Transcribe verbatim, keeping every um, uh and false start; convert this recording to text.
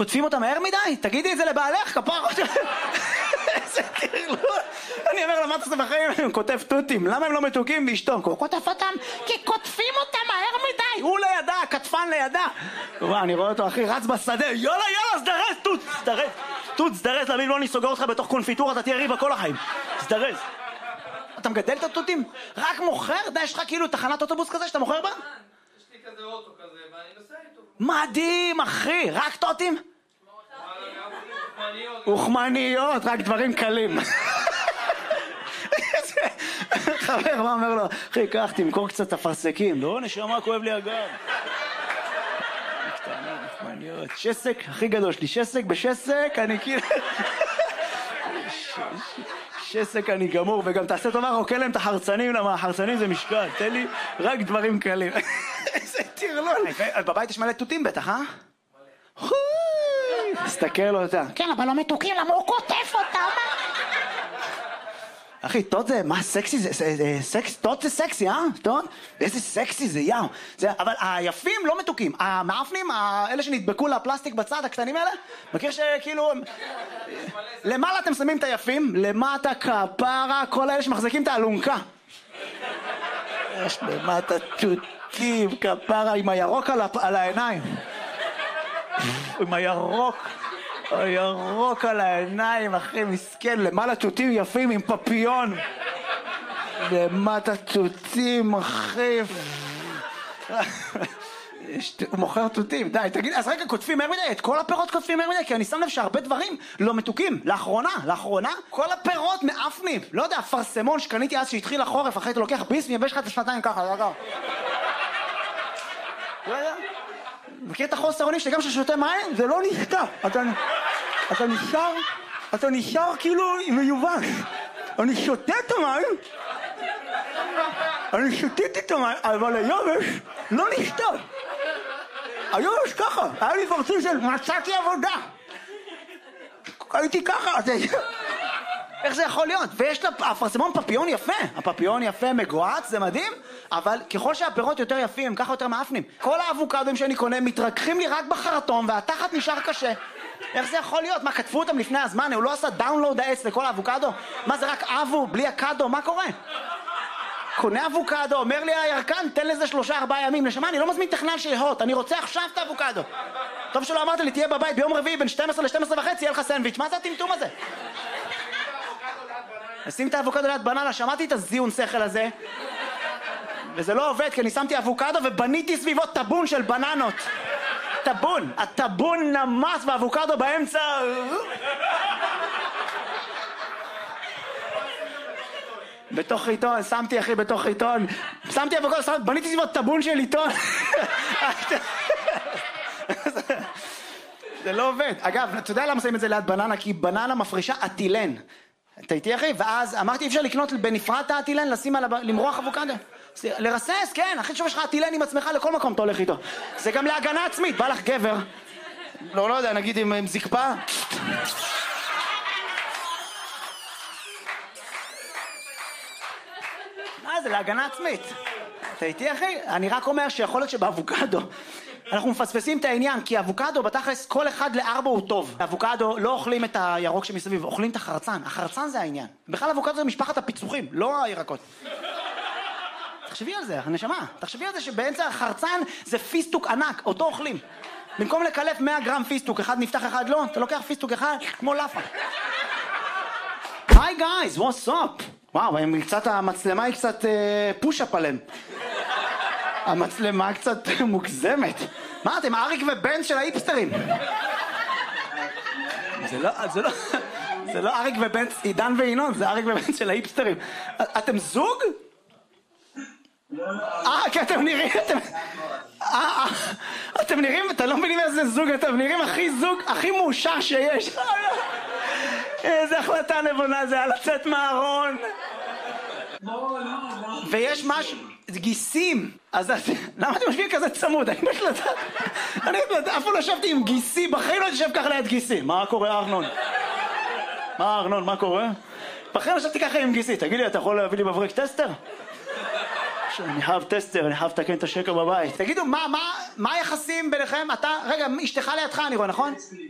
קוטפים אותם מהר מדי? תגידי את זה לבעלך, כפר. איזה טרלול. אני אומר לה, מה אתה עושה בחיים? הם כותב תותים, למה הם לא מתוקים ואשתו? הוא כותב אותם כי קוטפים אותם מהר מדי. הוא לידה, כתפן לידה. אני רואה אותו, אחי, רץ בשדה, יאללה, יאללה, סדרס, תות, סדרס. תות, סדרס, להבין, לא אני סוגר אותך בתוך קונפיטורה, אתה תהיה ריבה כל החיים. סדרס. אתה מגדל את התותים? רק מוכר? די, יש לך כאילו תחנת אוטובוס כזה שאתה מוכר בה? יש לי כזה אוטו כזה, ואני נוסע איתו. מדהים, אחי, רק תותים? אוכמניות, רק דברים קלים. חבר, מה אומר לו? אחי, קח, תמכור קצת אפרסקים. לא, נשמה, כואב לי הגב. קטנות, אוכמניות. שסק, הכי גדול שלי, שסק בשסק, אני כאילו... שסק אני גמור, וגם תעשה טובה, רוקל להם את החרצנים, למה החרצנים זה משקל, תן לי רק דברים קלים. איזה טרלול. בבית יש מלא תותים בטח, אה? תסתכל אותה. כן, אבל לא מתוקים, למה הוא כותף אותם? אחי, תות זה, מה סקסי זה, סקס, תות זה סקסי, אה? תות? איזה סקסי זה, יאו. אבל היפים לא מתוקים. המאפנים, אלה שנדבקו לפלסטיק בצד, הקטנים האלה, מכיר שכאילו... למעלה אתם שמים את היפים, למטה כפרה, כל האלה שמחזיקים את האלונקה. יש למטה תותים, כפרה, עם הירוק על העיניים. עם הירוק. הירוק על העיניים, אחי, מסכן, למעלה תותים יפים עם פפיון. למטה תותים, אחי. הוא מוכר תותים, די, תגיד, אז רגע, כותפים מהר מדי, את כל הפירות כותפים מהר מדי, כי אני שם לב שהרבה דברים לא מתוקים. לאחרונה, לאחרונה, כל הפירות מאפנים. לא יודע, פרסמון שקניתי אז שהתחיל החורף, אחרי אתה לוקח ביס ויבש לך את השנתיים ככה, לא יודע. לא יודע. מכיר את החוסר אונים שגם ששותה מים, זה לא נשתה. אתה, אתה נשאר, אתה נשאר כאילו מיובש. אני שותה את המים, אני שותיתי את המים, אבל היובש לא נשתה. היובש ככה, היה לי פרצוף של מצאתי עבודה. הייתי ככה, איך זה יכול להיות? ויש לה הפרסמון פפיון יפה, הפפיון יפה מגועץ, זה מדהים, אבל ככל שהפירות יותר יפים, ככה יותר מאפנים. כל האבוקדוים שאני קונה מתרככים לי רק בחרטום, והתחת נשאר קשה. איך זה יכול להיות? מה, כתבו אותם לפני הזמן? הוא לא עשה דאונלוד העץ לכל האבוקדו? מה, זה רק אבו, בלי הקדו? מה קורה? קונה אבוקדו, אומר לי הירקן, תן לזה שלושה ארבעה ימים. נשמה, אני לא מזמין תכנן שיהות, אני רוצה עכשיו את האבוקדו. טוב שלא אמרת לי, תהיה בבית ביום רביעי בין שתים עשרה ל-שתים עשרה וחצי, יהיה לך סנדוויץ'. מה זה הטמטום הזה? שים את האבוקדו ליד בננה, שמעתי את הזיון שכל הזה, וזה לא עובד, כי אני שמתי אבוקדו ובניתי סביבו טבון של בננות. טבון, הטבון נמס ואבוקדו באמצע. בתוך עיתון, שמתי אחי בתוך עיתון, שמתי אבוקדו, שמתי, בניתי סביבו טבון של עיתון. זה לא עובד. אגב, אתה יודע למה שמים את זה ליד בננה? כי בננה מפרישה אטילן. אתה איתי אחי? ואז אמרתי, אפשר לקנות בנפרד את האטילן, לשים על למרוח אבוקדו. לרסס, כן, הכי שוב יש לך אטילן עם עצמך לכל מקום אתה הולך איתו. זה גם להגנה עצמית, בא לך גבר. לא, לא יודע, נגיד עם, עם זקפה. מה זה, להגנה עצמית. אתה איתי אחי? אני רק אומר שיכול להיות שבאבוקדו אנחנו מפספסים את העניין, כי אבוקדו בתכלס כל אחד לארבע הוא טוב. אבוקדו לא אוכלים את הירוק שמסביב, אוכלים את החרצן. החרצן זה העניין. בכלל אבוקדו זה משפחת הפיצוחים, לא הירקות. תחשבי על זה, הנשמה. תחשבי על זה שבאמצע החרצן זה פיסטוק ענק, אותו אוכלים. במקום לקלף מאה גרם פיסטוק, אחד נפתח אחד לא, אתה לוקח פיסטוק אחד כמו לאפה. היי גייז, what's up? וואו, קצת, המצלמה היא קצת פוש-אפ עליהם. המצלמה קצת מוגזמת. מה, אתם אריק ובן של האיפסטרים? זה לא, זה לא, זה לא אריק ובן, עידן וינון, זה אריק ובן של האיפסטרים. אתם זוג? אה, כי אתם נראים, אתם... אה, אתם נראים, אתם לא מבינים איזה זוג, אתם נראים הכי זוג, הכי מאושר שיש. איזה החלטה נבונה זה, על לצאת מהארון. ויש משהו, גיסים. אז למה אתם משווים כזה צמוד? אני פשוט לדעת, אני אף פעם לא ישבתי עם גיסי, בחיים לא יושב ככה ליד גיסי. מה קורה ארנון? מה ארנון, מה קורה? בחיים לא ישבתי ככה עם גיסי, תגיד לי, אתה יכול להביא לי מבריק טסטר? אני חייב טסטר, אני חייב לתקן את השקע בבית. תגידו, מה, מה, מה היחסים ביניכם? אתה, רגע, אשתך לידך אני רואה, נכון?